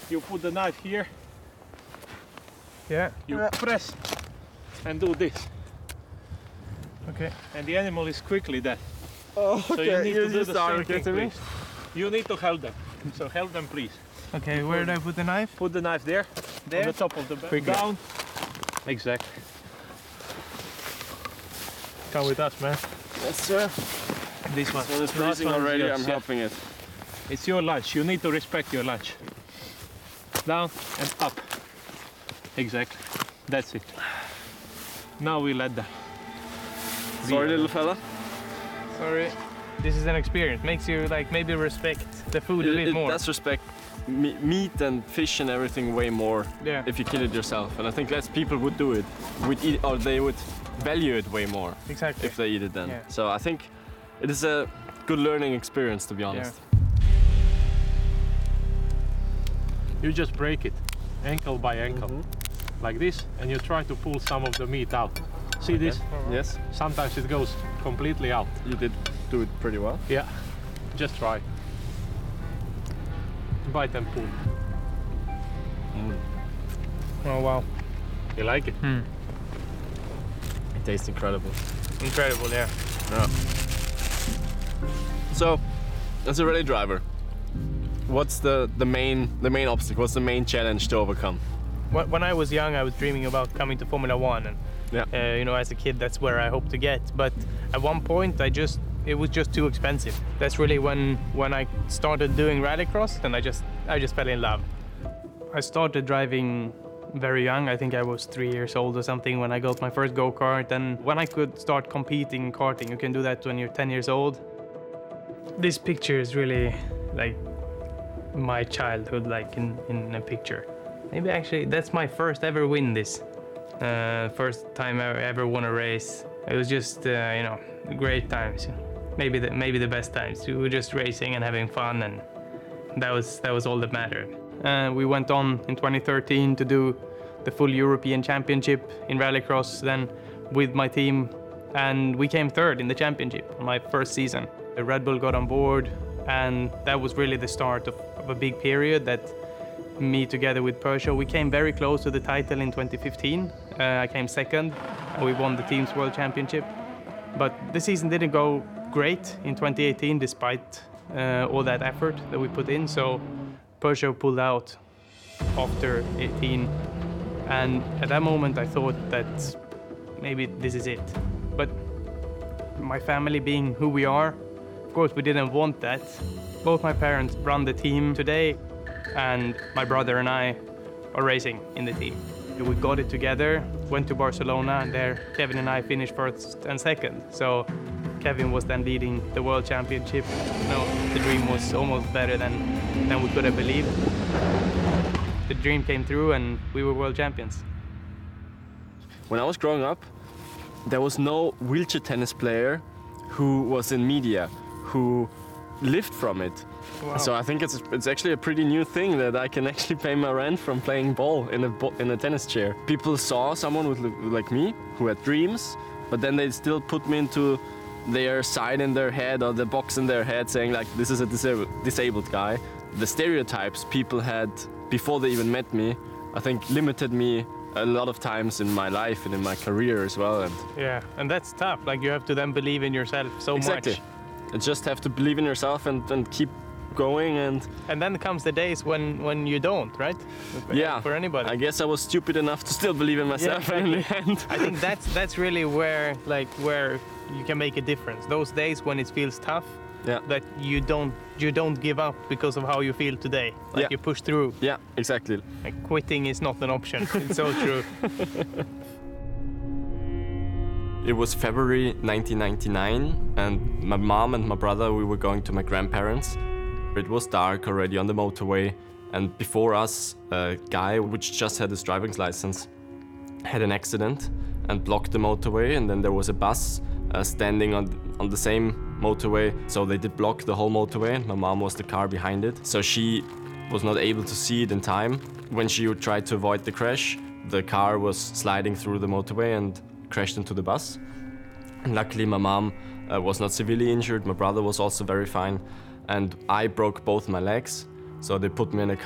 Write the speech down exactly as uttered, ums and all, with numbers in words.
You put the knife here. Yeah. You yeah. press and do this. Okay. And the animal is quickly dead. Oh, okay. So you need you to do the same thing, to me. please. You need to hold them. So hold them, please. Okay, where do I put the knife? Put the knife there, there? on the top of the bed. Quickly. Down. Exactly. Come with us, man. Yes, sir. This one. So it's freezing already, yours. I'm yeah. helping it. It's your lunch. You need to respect your lunch. Down and up. Exactly. That's it. Now we let them. Sorry, little fella. Sorry. This is an experience. Makes you like maybe respect the food it, a bit it more. It does respect me meat and fish and everything way more. Yeah. If you kill it yourself, and I think less people would do it. Would eat, or they would value it way more. Exactly. If they eat it then. Yeah. So I think it is a good learning experience, to be honest. Yeah. You just break it, ankle by ankle, mm-hmm. like this, and you try to pull some of the meat out. See okay. this? Uh-huh. Yes. Sometimes it goes completely out. You did do it pretty well. Yeah. Just try. Bite and pull. Mm. Oh wow. You like it? Mm. It tastes incredible. Incredible, yeah. Yeah. So, as a rally driver, what's the the main the main obstacle? What's the main challenge to overcome? When I was young, I was dreaming about coming to Formula One, and yeah. uh, you know, as a kid, that's where I hoped to get. But at one point, I just it was just too expensive. That's really when when I started doing rallycross, and I just I just fell in love. I started driving very young. I think I was three years old or something when I got my first go-kart. And when I could start competing in karting, you can do that when you're ten years old. This picture is really like my childhood, like in, in a picture. Maybe actually that's my first ever win this. Uh, first time I ever won a race. It was just, uh, you know, great times. Maybe the, maybe the best times. We were just racing and having fun, and that was, that was all that mattered. Uh, we went on in twenty thirteen to do the full European Championship in Rallycross then with my team, and we came third in the championship on my first season. The Red Bull got on board, and that was really the start of, of a big period that me together with Peugeot, we came very close to the title in twenty fifteen. Uh, I came second, and we won the team's world championship. But the season didn't go great in twenty eighteen despite uh, all that effort that we put in. So Peugeot pulled out after eighteen, and at that moment I thought that maybe this is it. But my family being who we are, of course we didn't want that. Both my parents run the team today, and my brother and I are racing in the team. We got it together, went to Barcelona, and there Kevin and I finished first and second. So Kevin was then leading the World Championship. You know, the dream was almost better than, than we could have believed. The dream came through and we were world champions. When I was growing up, there was no wheelchair tennis player who was in media, who lived from it. Wow. So I think it's it's actually a pretty new thing that I can actually pay my rent from playing ball in a in a tennis chair. People saw someone with like me who had dreams, but then they still put me into their side in their head or the box in their head, saying like this is a disabled disabled guy. The stereotypes people had before they even met me, I think, limited me a lot of times in my life and in my career as well. And yeah, and that's tough. Like you have to then believe in yourself so exactly. much. You just have to believe in yourself and, and keep going. And and then comes the days when when you don't, right? Yeah. For anybody. I guess I was stupid enough to still believe in myself. Yeah, exactly. In the end. I think that's that's really where like where you can make a difference. Those days when it feels tough. Yeah. That you don't you don't give up because of how you feel today. Like yeah. you push through. Yeah, exactly. Like quitting is not an option. It's so true. It was February nineteen ninety-nine, and my mom and my brother, we were going to my grandparents. It was dark already on the motorway, and before us, a guy which just had his driving license had an accident and blocked the motorway, and then there was a bus uh, standing on on the same motorway, so they did block the whole motorway, and my mom was the car behind it. So she was not able to see it in time. When she tried to avoid the crash, the car was sliding through the motorway and crashed into the bus. And luckily my mom uh, was not severely injured, my brother was also very fine, and I broke both my legs, so they put me in a